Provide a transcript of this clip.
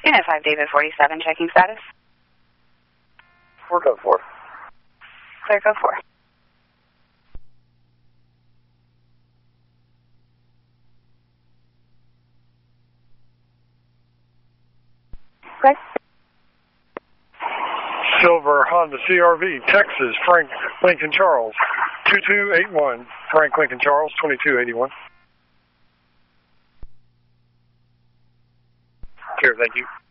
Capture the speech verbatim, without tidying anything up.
Unit five, David forty-seven, checking status. Four code four. Clear code four. Right. Silver Honda C R V, Texas, Frank Lincoln Charles, two two eight one. Frank Lincoln Charles, twenty-two eighty-one. Clear, thank you.